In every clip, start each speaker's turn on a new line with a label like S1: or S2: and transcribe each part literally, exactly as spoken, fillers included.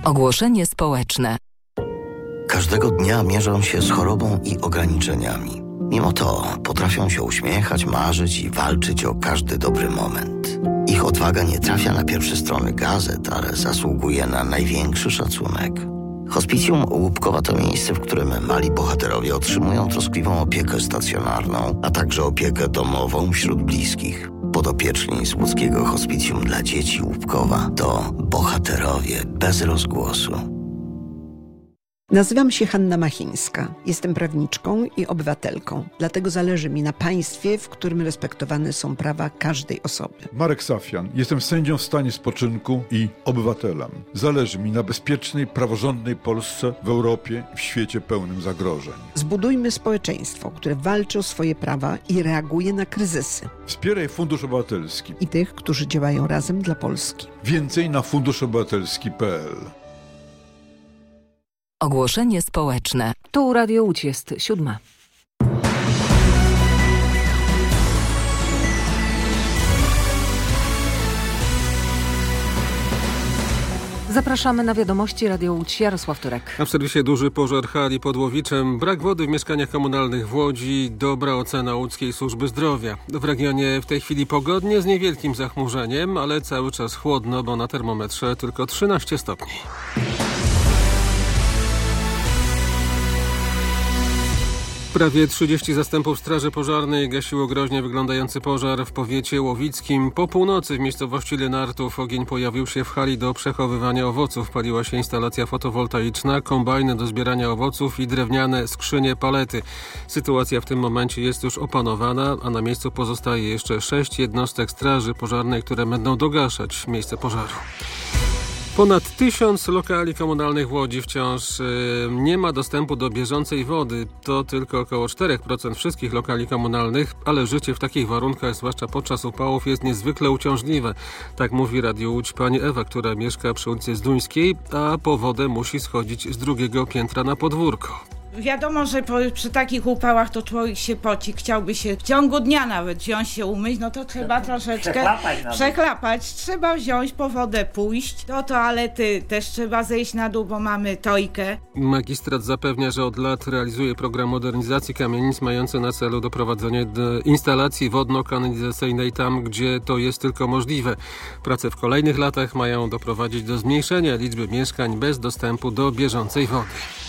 S1: Ogłoszenie społeczne.
S2: Każdego dnia mierzą się z chorobą i ograniczeniami. Mimo to potrafią się uśmiechać, marzyć i walczyć o każdy dobry moment. Ich odwaga nie trafia na pierwsze strony gazet, ale zasługuje na największy szacunek. Hospicjum Łupkowa to miejsce, w którym mali bohaterowie otrzymują troskliwą opiekę stacjonarną, a także opiekę domową wśród bliskich. Podopieczni z łódzkiego Hospicjum dla Dzieci Łupkowa to bohaterowie bez rozgłosu.
S3: Nazywam się Hanna Machińska. Jestem prawniczką i obywatelką. Dlatego zależy mi na państwie, w którym respektowane są prawa każdej osoby.
S4: Marek Safian. Jestem sędzią w stanie spoczynku i obywatelem. Zależy mi na bezpiecznej, praworządnej Polsce w Europie i w świecie pełnym zagrożeń.
S3: Zbudujmy społeczeństwo, które walczy o swoje prawa i reaguje na kryzysy.
S4: Wspieraj Fundusz Obywatelski
S3: I tych, którzy działają razem dla Polski.
S4: Więcej na fundusz obywatelski kropka p l.
S1: Ogłoszenie społeczne.
S5: Tu Radio Łódź, jest siódma. Zapraszamy na wiadomości Radio Łódź. Jarosław Turek.
S6: A w serwisie duży pożar hali pod Łowiczem, brak wody w mieszkaniach komunalnych w Łodzi, dobra ocena łódzkiej służby zdrowia. W regionie w tej chwili pogodnie z niewielkim zachmurzeniem, ale cały czas chłodno, bo na termometrze tylko trzynaście stopni. Prawie trzydzieści zastępów Straży Pożarnej gasiło groźnie wyglądający pożar w powiecie łowickim. Po północy w miejscowości Lynartów ogień pojawił się w hali do przechowywania owoców. Paliła się instalacja fotowoltaiczna, kombajny do zbierania owoców i drewniane skrzynie palety. Sytuacja w tym momencie jest już opanowana, a na miejscu pozostaje jeszcze sześć jednostek Straży Pożarnej, które będą dogaszać miejsce pożaru. Ponad tysiąc lokali komunalnych w Łodzi wciąż yy, nie ma dostępu do bieżącej wody. To tylko około cztery procent wszystkich lokali komunalnych, ale życie w takich warunkach, zwłaszcza podczas upałów, jest niezwykle uciążliwe. Tak mówi Radio Łódź pani Ewa, która mieszka przy ulicy Zduńskiej, a po wodę musi schodzić z drugiego piętra na podwórko.
S7: Wiadomo, że po, przy takich upałach to człowiek się poci, chciałby się w ciągu dnia nawet wziąć się umyć, no to trzeba troszeczkę przeklapać, przeklapać. Trzeba wziąć po wodę, pójść do toalety, też trzeba zejść na dół, bo mamy tojkę.
S6: Magistrat zapewnia, że od lat realizuje program modernizacji kamienic mający na celu doprowadzenie do instalacji wodno-kanalizacyjnej tam, gdzie to jest tylko możliwe. Prace w kolejnych latach mają doprowadzić do zmniejszenia liczby mieszkań bez dostępu do bieżącej wody.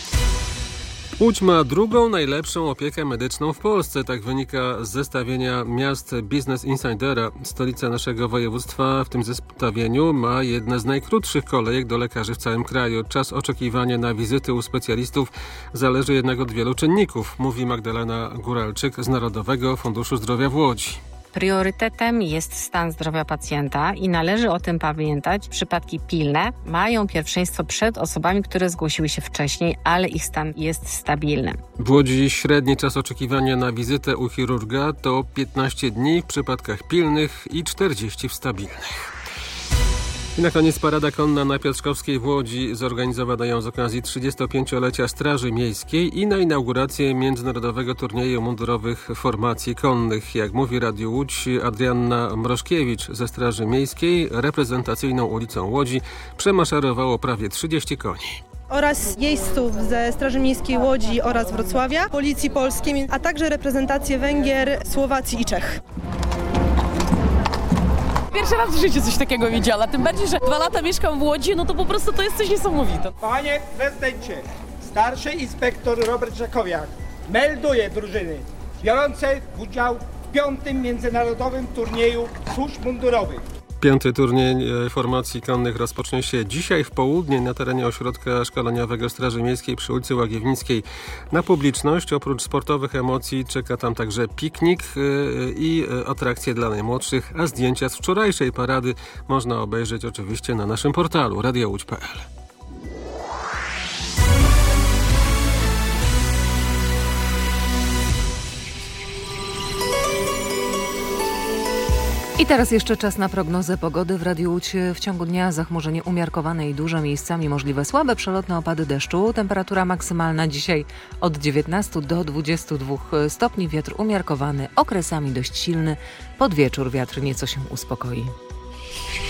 S6: Łódź ma drugą najlepszą opiekę medyczną w Polsce. Tak wynika z zestawienia miast Business Insidera. Stolica naszego województwa w tym zestawieniu ma jedne z najkrótszych kolejek do lekarzy w całym kraju. Czas oczekiwania na wizyty u specjalistów zależy jednak od wielu czynników, mówi Magdalena Góralczyk z Narodowego Funduszu Zdrowia w Łodzi.
S8: Priorytetem jest stan zdrowia pacjenta i należy o tym pamiętać. Przypadki pilne mają pierwszeństwo przed osobami, które zgłosiły się wcześniej, ale ich stan jest stabilny.
S6: W Łodzi średni czas oczekiwania na wizytę u chirurga to piętnaście dni w przypadkach pilnych i czterdzieści w stabilnych. I na koniec parada konna na Piotrkowskiej w Łodzi, zorganizowana ją z okazji trzydziestopięciolecia Straży Miejskiej i na inaugurację międzynarodowego turnieju mundurowych formacji konnych. Jak mówi Radio Łódź Adrianna Mrożkiewicz ze Straży Miejskiej, reprezentacyjną ulicą Łodzi przemaszerowało prawie trzydzieści koni.
S9: Oraz jeźdźców ze Straży Miejskiej Łodzi oraz Wrocławia, Policji Polskiej, a także reprezentację Węgier, Słowacji i Czech.
S10: Pierwszy raz w życiu coś takiego widziała, tym bardziej, że dwa lata mieszkam w Łodzi, no to po prostu to jest coś niesamowite.
S11: Panie prezydencie, starszy inspektor Robert Żakowiak melduje drużyny biorące udział w piątym międzynarodowym turnieju służb mundurowych.
S6: Piąty turniej formacji konnych rozpocznie się dzisiaj w południe na terenie ośrodka szkoleniowego Straży Miejskiej przy ulicy Łagiewnickiej. Na publiczność oprócz sportowych emocji czeka tam także piknik i atrakcje dla najmłodszych, a zdjęcia z wczorajszej parady można obejrzeć oczywiście na naszym portalu radio łódź kropka p l.
S5: I teraz jeszcze czas na prognozę pogody w Radiu Łódź. W ciągu dnia zachmurzenie umiarkowane i duże, miejscami możliwe słabe przelotne opady deszczu. Temperatura maksymalna dzisiaj od dziewiętnastu do dwudziestu dwóch stopni. Wiatr umiarkowany, okresami dość silny. Pod wieczór wiatr nieco się uspokoi.